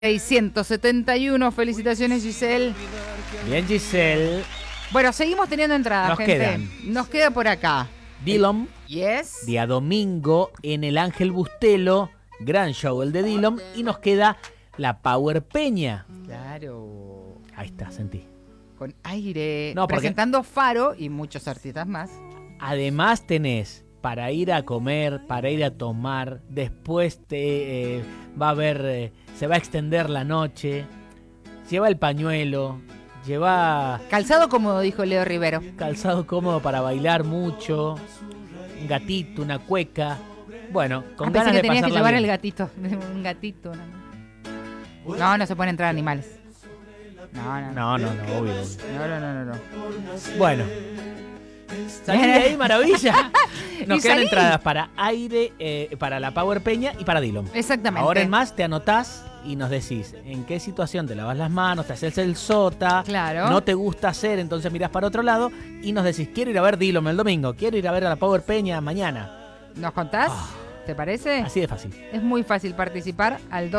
671. Felicitaciones, Giselle. Bien, Giselle. Bueno, seguimos teniendo entradas, Nos gente. quedan. Nos queda por acá. Dillom, Yes. día domingo, en el Ángel Bustelo. Gran show el de Dillom. Y nos queda la Power Peña. Claro. Ahí está, sentí. Con aire. No, porque- presentando Faro y muchos artistas más. Además tenés para ir a comer, para ir a tomar. Después va a haber, se va a extender la noche. Lleva el pañuelo. Lleva Calzado cómodo, dijo Leo Rivero. calzado cómodo para bailar mucho. Un gatito, una cueca. Bueno, con Pensé ganas que de tenías que pasarla llevar bien. el gatito. Un gatito. No, no se pueden entrar animales. No, obvio. No. Bueno. Salí de ahí, maravilla. Nos Y quedan salí. entradas para aire, para la Power Peña y para Dillom. Exactamente. Ahora en más te anotás y nos decís en qué situación te lavas las manos, te haces el sota, Claro. no te gusta hacer, entonces mirás para otro lado y nos decís, quiero ir a ver Dillom el domingo, quiero ir a ver a la Power Peña mañana. ¿Nos contás? ¿Te parece? Así de fácil. Es muy fácil participar al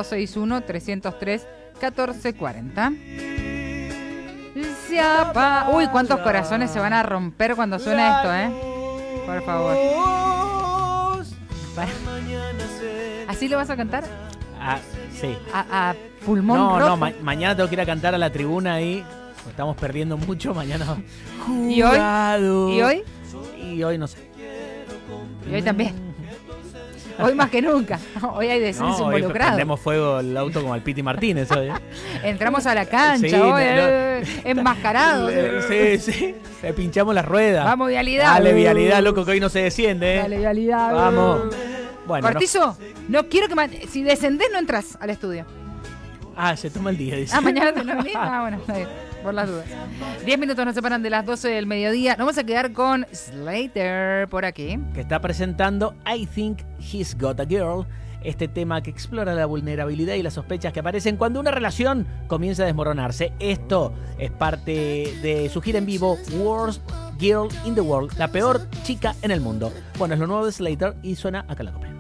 261-303-1440. Uy, cuántos corazones se van a romper cuando suena esto, ¿eh? Por favor. ¿Así lo vas a cantar? Ah, sí. ¿A pulmón No, roto? mañana tengo que ir a cantar a la tribuna ahí. Estamos perdiendo mucho, mañana. ¿Y hoy? Jugado. ¿Y hoy? Y hoy no sé. Y hoy también. Hoy más que nunca. Hoy hay descenso Hoy involucrado. prendemos fuego el auto como al Piti Martínez hoy. Entramos a la cancha Sí, hoy, enmascarados. Sí. Le pinchamos las ruedas. Vamos, vialidad. Dale, vialidad, loco, que hoy no se desciende, Dale, vialidad. Vamos. Bueno, Cortizo, no quiero que... Si descendés, no entras al estudio. se toma el día, dice. Mañana te lo venís. Bueno, está bien, por las dudas. 10 minutos nos separan de las 12 del mediodía. Nos vamos a quedar con Slater por aquí. Que está presentando I Think He's Got a Girl, este tema que explora la vulnerabilidad y las sospechas que aparecen cuando una relación comienza a desmoronarse. Esto es parte de su gira en vivo Worst Girl in the World, la peor chica en el mundo. Bueno, es lo nuevo de Slater y suena acá la copia.